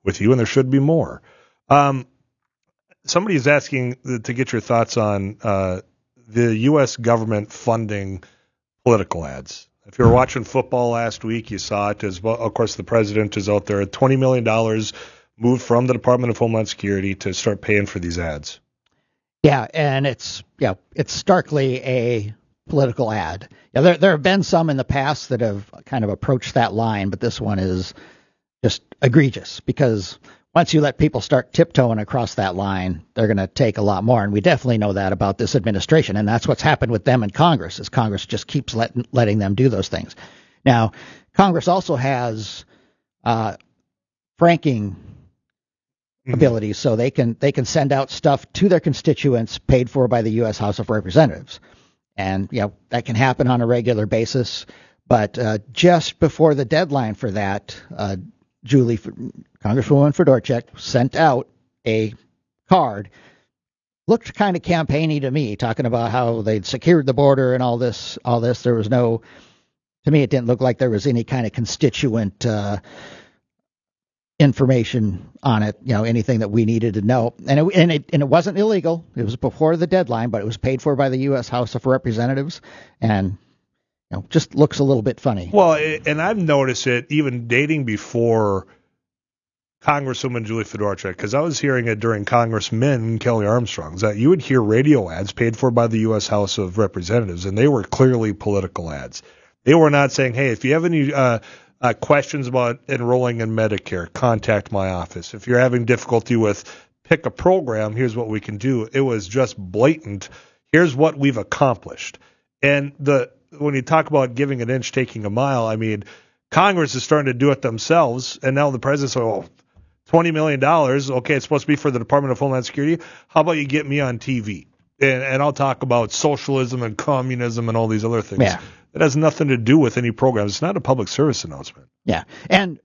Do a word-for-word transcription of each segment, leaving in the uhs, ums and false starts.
with you, and there should be more. Um, somebody is asking to get your thoughts on uh, the U S government funding political ads. If you were watching football last week, you saw it as well. Of course, the president is out there. twenty million dollars moved from the Department of Homeland Security to start paying for these ads. Yeah, and it's yeah, it's starkly a political ad. Yeah, there there have been some in the past that have kind of approached that line, but this one is just egregious because once you let people start tiptoeing across that line, they're going to take a lot more. And we definitely know that about this administration. And that's what's happened with them in Congress, is Congress just keeps let, letting them do those things. Now, Congress also has uh, franking mm-hmm. abilities, so they can they can send out stuff to their constituents paid for by the U S House of Representatives. And, you know, that can happen on a regular basis. But uh, just before the deadline for that, uh, Julie, Congresswoman Fedorchak, sent out a card. Looked kind of campaigny to me, talking about how they'd secured the border and all this. All this. There was no, to me, it didn't look like there was any kind of constituent uh, information on it. You know, anything that we needed to know. And it, and it and it wasn't illegal. It was before the deadline, but it was paid for by the U S House of Representatives, and you know, just looks a little bit funny. Well, and I've noticed it even dating before Congresswoman Julie Fedorchak, because I was hearing it during Congressman Kelly Armstrong's, that you would hear radio ads paid for by the U S House of Representatives, and they were clearly political ads. They were not saying, hey, if you have any uh, uh, questions about enrolling in Medicare, contact my office. If you're having difficulty with pick a program, here's what we can do. It was just blatant. Here's what we've accomplished. And the when you talk about giving an inch, taking a mile, I mean, Congress is starting to do it themselves, and now the president's like, oh, twenty million dollars, okay, it's supposed to be for the Department of Homeland Security. How about you get me on T V? And, and I'll talk about socialism and communism and all these other things. Yeah. It has nothing to do with any programs. It's not a public service announcement. Yeah, and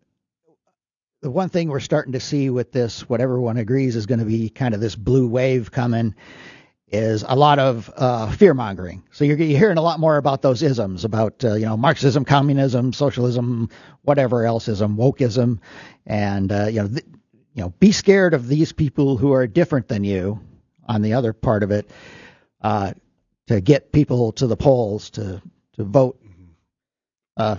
the one thing we're starting to see with this, what everyone agrees is going to be kind of this blue wave coming, is a lot of uh, fear-mongering. So you're, you're hearing a lot more about those isms, about uh, you know Marxism, communism, socialism, whatever else ism, wokeism, and uh, you know th- you know be scared of these people who are different than you. On the other part of it, uh, to get people to the polls to to vote, uh,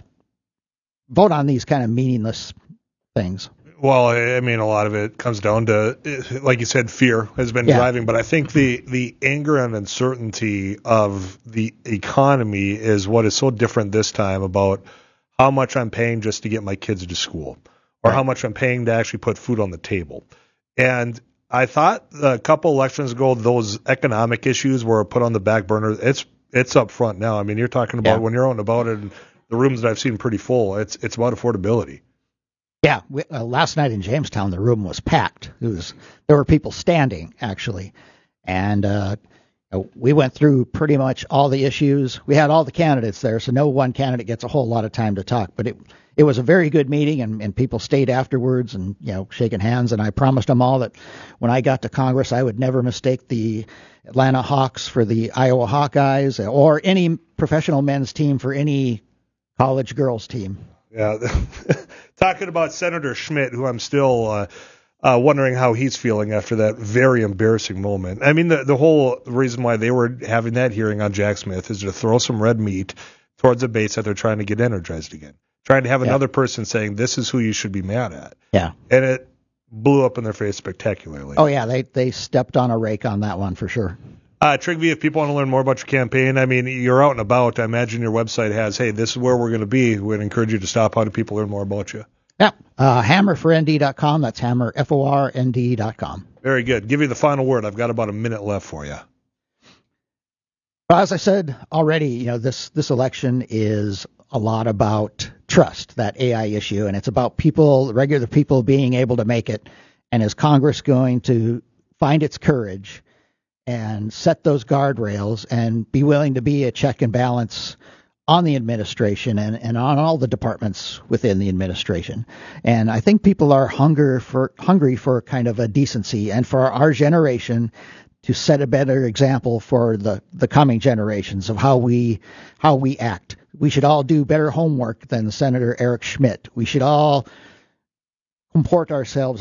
vote on these kind of meaningless things. Well, I mean, a lot of it comes down to, like you said, fear has been yeah. driving. But I think the, the anger and uncertainty of the economy is what is so different this time about how much I'm paying just to get my kids to school, or right. how much I'm paying to actually put food on the table. And I thought a couple elections ago, those economic issues were put on the back burner. It's it's up front now. I mean, you're talking about yeah. when you're out and about it, and the rooms that I've seen pretty full. It's it's about affordability. Yeah, we, uh, last night in Jamestown, the room was packed. It was there were people standing actually, and uh, we went through pretty much all the issues. We had all the candidates there, so no one candidate gets a whole lot of time to talk. But it it was a very good meeting, and, and people stayed afterwards and you know shaking hands. And I promised them all that when I got to Congress, I would never mistake the Atlanta Hawks for the Iowa Hawkeyes, or any professional men's team for any college girls team. Yeah, talking about Senator Schmidt, who I'm still uh, uh, wondering how he's feeling after that very embarrassing moment. I mean, the, the whole reason why they were having that hearing on Jack Smith is to throw some red meat towards a base that they're trying to get energized again, trying to have yeah. another person saying, this is who you should be mad at. Yeah. And it blew up in their face spectacularly. Oh, yeah, they, they stepped on a rake on that one for sure. Uh, Trigby, if people want to learn more about your campaign, I mean, you're out and about. I imagine your website has, hey, this is where we're going to be. We'd encourage you to stop. How do people learn more about you? Yeah, uh, hammer for N D dot com. That's hammer, F O R N D dot com. Very good. Give you the final word. I've got about a minute left for you. Well, as I said already, you know, this, this election is a lot about trust, that A I issue, and it's about people, regular people, being able to make it. And is Congress going to find its courage and set those guardrails and be willing to be a check and balance on the administration and, and on all the departments within the administration? And I think people are hunger for hungry for kind of a decency, and for our generation to set a better example for the, the coming generations of how we how we act. We should all do better homework than Senator Eric Schmidt. We should all comport ourselves